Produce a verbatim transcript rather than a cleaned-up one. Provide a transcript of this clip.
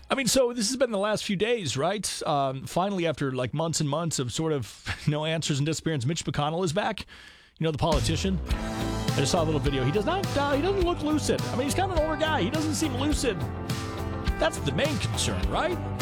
I mean, so this has been the last few days, right? Um, finally, after like months and months of sort of no answers and disappearance, Mitch McConnell is back. You know, the politician. I just saw a little video. He does not. Uh, he doesn't look lucid. I mean, he's kind of an older guy. He doesn't seem lucid. That's the main concern, right?